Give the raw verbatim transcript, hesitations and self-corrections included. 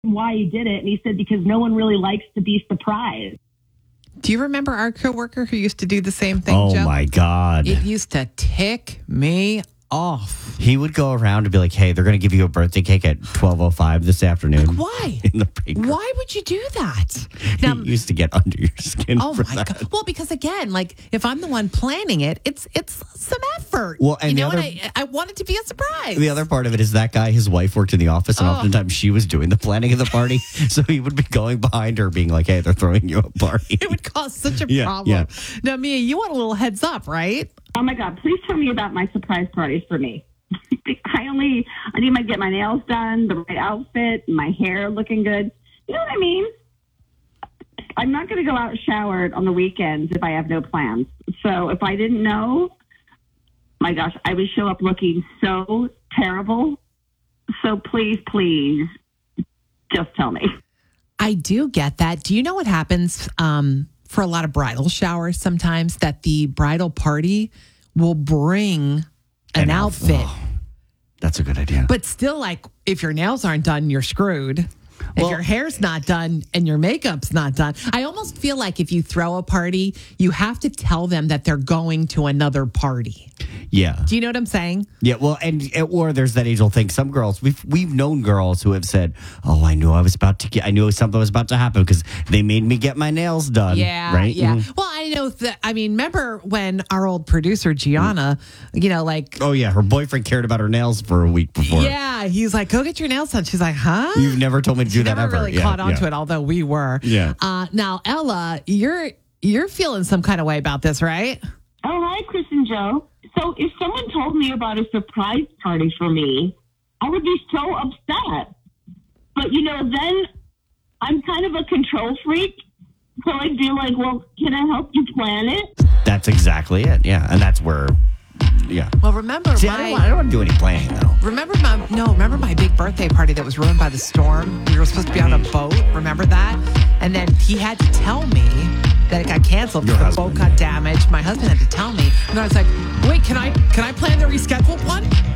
why he did it, and he said because no one really likes to be surprised. Do you remember our coworker who used to do the same thing, Oh, Joe? my God. It used to tick me off. He would go around and be like, hey, they're going to give you a birthday cake at twelve oh five this afternoon. Like, why? In the bakery. Why would you do that? Now, He used to get under your skin oh for my that. God. Well, because again, like if I'm the one planning it, it's it's some effort. Well, and you the know, other- and I, I want it to be a surprise. The other part of it is that guy, his wife worked in the office, and Oh. oftentimes she was doing the planning of the party. So he would be going behind her being like, hey, they're throwing you a party. It would cause such a Yeah, problem. yeah. Now, Mia, you want a little heads up, right? Oh my God, please tell me about my surprise parties for me. I only, I need to get my nails done, the right outfit, my hair looking good. You know what I mean? I'm not going to go out showered on the weekends if I have no plans. So if I didn't know, my gosh, I would show up looking so terrible. So please, please, just tell me. I do get that. Do you know what happens um, for a lot of bridal showers sometimes? That the bridal party will bring an, An outfit. outfit. Oh, that's a good idea. But still, like, if your nails aren't done, you're screwed. If Well- your hair's not done and your makeup's not done, I almost feel like if you throw a party, you have to tell them that they're going to another party. Yeah. Do you know what I'm saying? Yeah, well, and or there's that age-old thing. Some girls, we've we've known girls who have said, "Oh, I knew I was about to get, I knew something was about to happen because they made me get my nails done." Yeah, right. yeah. Mm. Well, I know that. I mean, remember when our old producer Gianna, you know, like, Oh yeah, her boyfriend cared about her nails for a week before. yeah, he's like, "Go get your nails done." She's like, "Huh?" You've never told me to do She that never ever. really Yeah, caught on yeah. to it, although we were. Yeah. Uh, now, Ella, you're you're feeling some kind of way about this, right? Oh, hi, Chris and Joe. So if someone told me about a surprise party for me, I would be so upset. But, you know, then I'm kind of a control freak. So I'd be like, well, can I help you plan it? That's exactly it. Yeah, and that's where. Yeah. Well, remember See, my. I don't, want- I don't want to do any planning though. Remember my no, remember my big birthday party that was ruined by the storm? We were supposed to be on a boat, remember that? And then he had to tell me that it got canceled Your because the husband. boat got damaged. My husband had to tell me. And I was like, wait, can I can I plan the rescheduled one?